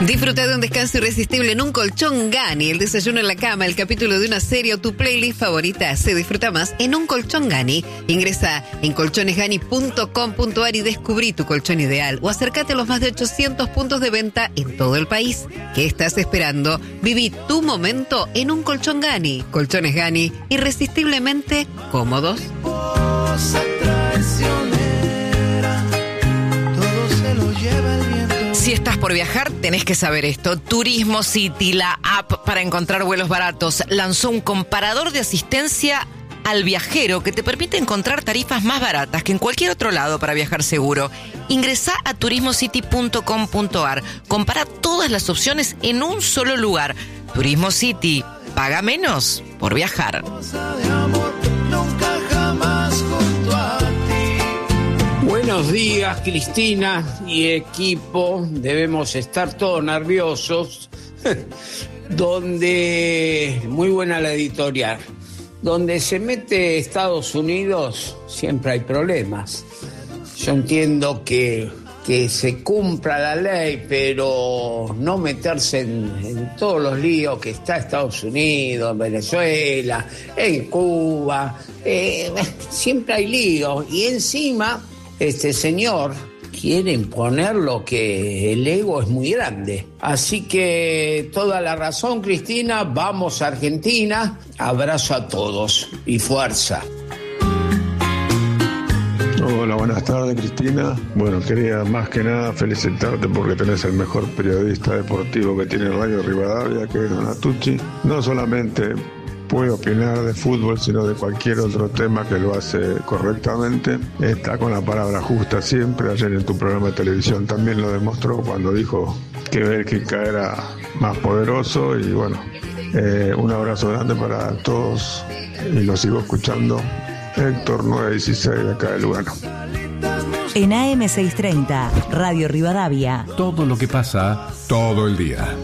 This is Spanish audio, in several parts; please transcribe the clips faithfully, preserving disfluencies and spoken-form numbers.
Disfruta de un descanso irresistible en un colchón Gani, el desayuno en la cama, el capítulo de una serie o tu playlist favorita. Se disfruta más en un colchón Gani. Ingresa en colchones gani punto com punto a r y descubrí tu colchón ideal o acércate a los más de ochocientos puntos de venta en todo el país. ¿Qué estás esperando? Viví tu momento en un colchón Gani. Colchones Gani, irresistiblemente cómodos. Si estás por viajar, tenés que saber esto. Turismo City, la app para encontrar vuelos baratos, lanzó un comparador de asistencia al viajero que te permite encontrar tarifas más baratas que en cualquier otro lado para viajar seguro. Ingresá a turismo city punto com punto a r. Compara todas las opciones en un solo lugar. Turismo City, paga menos por viajar. Buenos días, Cristina y equipo. Debemos estar todos nerviosos. Donde, muy buena la editorial, donde se mete Estados Unidos siempre hay problemas. Yo entiendo que, que se cumpla la ley, pero no meterse en, en todos los líos que está Estados Unidos, en Venezuela, en Cuba. Eh, siempre hay líos y encima este señor quiere imponer lo que el ego es muy grande. Así que toda la razón, Cristina, vamos a Argentina, abrazo a todos y fuerza. Hola, buenas tardes, Cristina. Bueno, quería más que nada felicitarte porque tenés el mejor periodista deportivo que tiene Radio Rivadavia, que es Donatucci. No solamente puede opinar de fútbol, sino de cualquier otro tema que lo hace correctamente. Está con la palabra justa siempre. Ayer en tu programa de televisión también lo demostró cuando dijo que Bélgica era más poderoso. Y bueno, eh, un abrazo grande para todos y lo sigo escuchando. Héctor nueve dieciséis de acá de Lugano. En A M seiscientos treinta, Radio Rivadavia. Todo lo que pasa todo el día.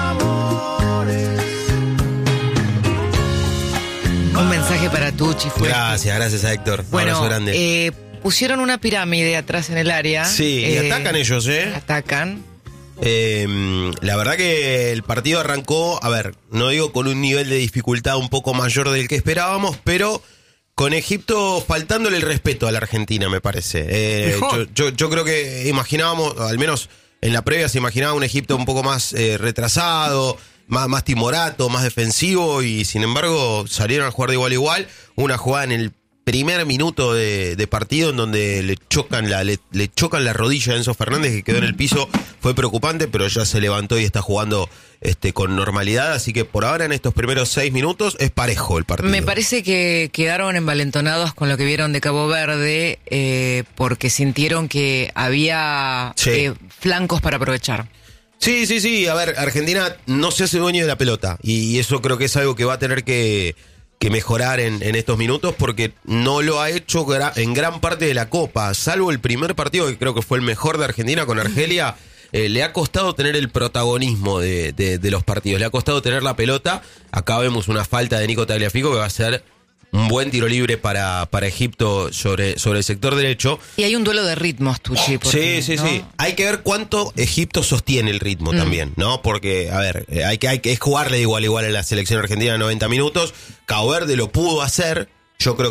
Un mensaje para Tucci fue. Gracias, gracias a Héctor. Bueno, abrazo grande. Eh, pusieron una pirámide atrás en el área. Sí, y eh, atacan ellos, ¿eh? Atacan. Eh, la verdad que el partido arrancó, a ver, no digo con un nivel de dificultad un poco mayor del que esperábamos, pero con Egipto faltándole el respeto a la Argentina, me parece. Eh, yo, yo, yo creo que imaginábamos, al menos en la previa se imaginaba un Egipto un poco más eh, retrasado, más, más timorato, más defensivo, y sin embargo salieron a jugar de igual a igual. Una jugada en el primer minuto de, de partido en donde le chocan la le, le chocan la rodilla a Enzo Fernández, que quedó en el piso. Fue preocupante, pero ya se levantó y está jugando este con normalidad, así que por ahora en estos primeros seis minutos es parejo el partido. Me parece que quedaron envalentonados con lo que vieron de Cabo Verde, eh, porque sintieron que había Sí. eh, flancos para aprovechar. Sí, sí, sí. A ver, Argentina no se hace dueño de la pelota. Y eso creo que es algo que va a tener que, que mejorar en, en estos minutos, porque no lo ha hecho gra- en gran parte de la Copa. Salvo el primer partido, que creo que fue el mejor de Argentina con Argelia, eh, le ha costado tener el protagonismo de, de, de los partidos. Le ha costado tener la pelota. Acá vemos una falta de Nico Tagliafico que va a ser un buen tiro libre para, para Egipto sobre, sobre el sector derecho. Y hay un duelo de ritmos, Tucci. Porque, Sí, sí, ¿no? sí. Hay que ver cuánto Egipto sostiene el ritmo mm. también, ¿no? Porque, a ver, hay que, hay que es jugarle igual igual a la selección argentina noventa minutos. Cabo Verde lo pudo hacer. Yo creo